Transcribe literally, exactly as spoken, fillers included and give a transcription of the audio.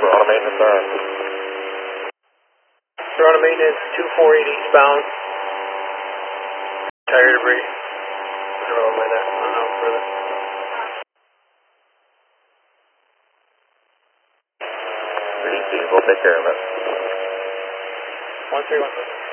we're on a maintenance on. We're on a maintenance two four eight eastbound. Tire debris. They're all the way there. No, no, further. Pretty easy, we'll take care of it. one three one.